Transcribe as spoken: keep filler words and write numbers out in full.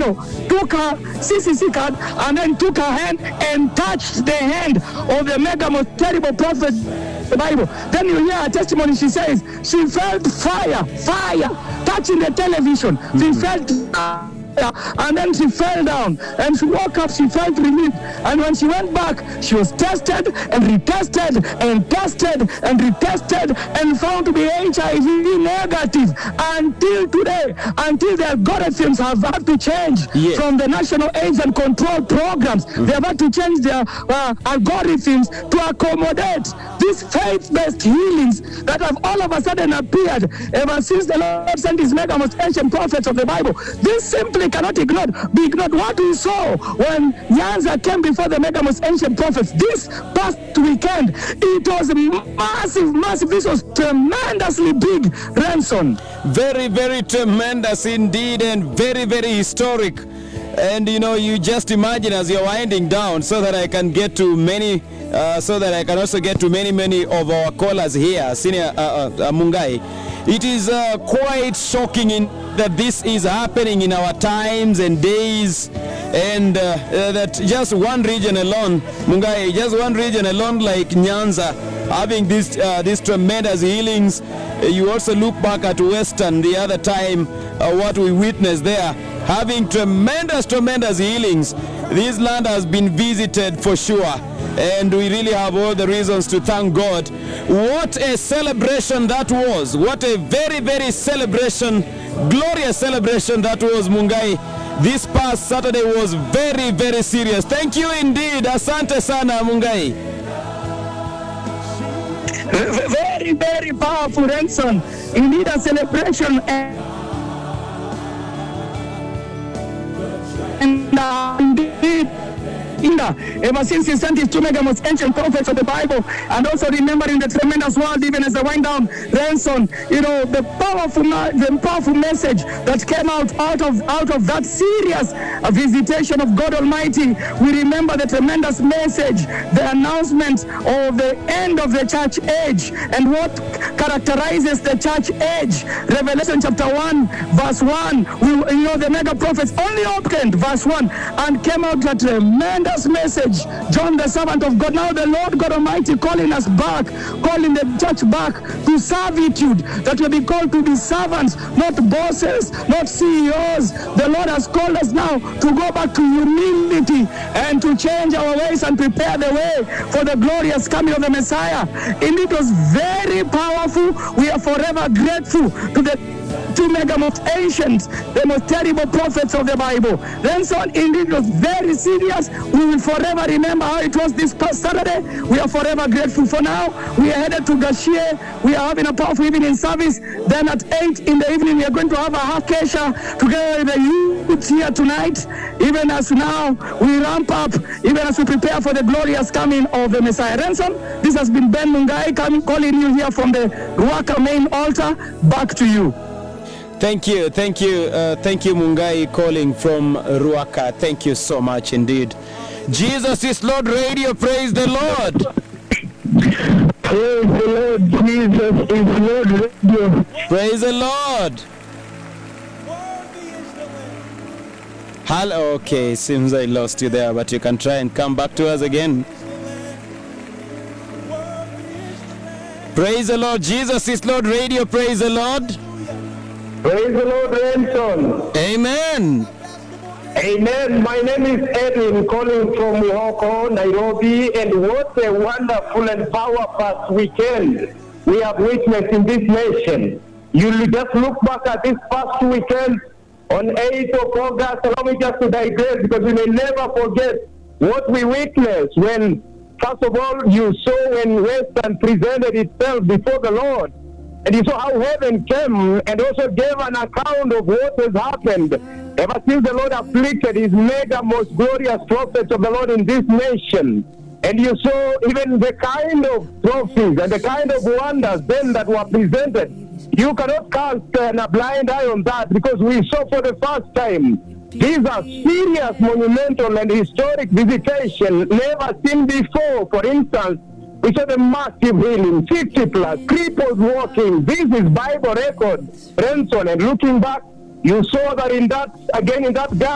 angel took her C C C card and then took her hand and touched the hand of the mega most terrible prophet of the Bible. Then you hear her testimony. She says she felt fire, fire touching the television. Mm-hmm. She felt uh, and then she fell down and she woke up. She felt relief, and when she went back, she was tested and retested and tested and retested and found to be H I V negative until today, until the algorithms have had to change. Yes. From the National AIDS and Control Programs. Mm-hmm. They have had to change their uh, algorithms to accommodate these faith-based healings that have all of a sudden appeared ever since the Lord sent his mega most ancient prophets of the Bible. This simply cannot ignored, be ignored. What we saw when Nyanza came before the mega most ancient prophets this past weekend, it was massive, massive. This was tremendously big, Ransom. Very, very tremendous indeed, and very, very historic. And you know, you just imagine as you're winding down, so that I can get to many, uh, so that I can also get to many, many of our callers here, Senior uh, uh, uh, Mungai. It is uh, quite shocking in that this is happening in our times and days, and uh, uh, that just one region alone, Mungai, just one region alone like Nyanza, having this uh, these tremendous healings. Uh, you also look back at Western the other time, uh, what we witnessed there, having tremendous, tremendous healings. This land has been visited for sure, and we really have all the reasons to thank God. What a celebration that was. What a very, very celebration, glorious celebration that was, Mungai. This past Saturday was very, very serious. Thank you indeed. Asante sana, Mungai. Very, very powerful, Ransom. Indeed, a celebration. And uh, indeed, ever since he sent his two mega most ancient prophets of the Bible, and also remembering the tremendous world, even as they wind down, Ransom, you know, the powerful, the powerful message that came out out of out of that serious uh, visitation of God Almighty. We remember the tremendous message, the announcement of the end of the church age, and what characterizes the church age. Revelation chapter one, verse one. We, you know, the mega prophets only opened verse one and came out with a tremendous message. John, the servant of God, now the Lord God Almighty calling us back, calling the church back to servitude, that we be called to be servants, not bosses, not C E Os. The Lord has called us now to go back to humility and to change our ways and prepare the way for the glorious coming of the Messiah. Indeed, it was very powerful. We are forever grateful to the two mega most ancient, the most terrible prophets of the Bible. Then so indeed it was very serious. We will forever remember how it was this past Saturday. We are forever grateful. For now, we are headed to Gashie. We are having a powerful evening service. Then at eight in the evening, we are going to have a Hakesha together with the youth here tonight. Even as now we ramp up, even as we prepare for the glorious coming of the Messiah. Ransom, this has been Ben Mungai coming, calling you here from the Ruaka main altar. Back to you. Thank you, thank you, uh, thank you, Mungai, calling from Ruaka. Thank you so much indeed. Jesus is Lord Radio, praise the Lord. Praise the Lord, Jesus is Lord Radio. Praise the Lord. Hello, okay, seems I lost you there, but you can try and come back to us again. Praise the Lord, Jesus is Lord Radio, praise the Lord. Praise the Lord, Ransom. Amen. Amen. My name is Edwin, calling from Mohoko, Nairobi, and what a wonderful and powerful weekend we have witnessed in this nation. You just look back at this past weekend on eighth of August. Allow me just to digress, because we may never forget what we witnessed when, first of all, you saw when Western presented itself before the Lord. And you saw how heaven came and also gave an account of what has happened ever since the Lord afflicted his mega most glorious prophets of the Lord in this nation. And you saw even the kind of trophies and the kind of wonders then that were presented. You cannot cast uh, a blind eye on that, because we saw for the first time these are serious, monumental and historic visitation never seen before. For instance, we saw the massive healing, fifty plus, cripples walking. This is Bible record, Ransom. And looking back, you saw that in that, again in that